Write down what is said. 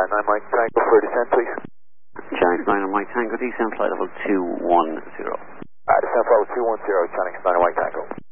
9 Mike Tango for descent, please. Chinese 9 Mike Tango, descent flight level 210. Descent flight level 210, Chinese 9 Mike Tango.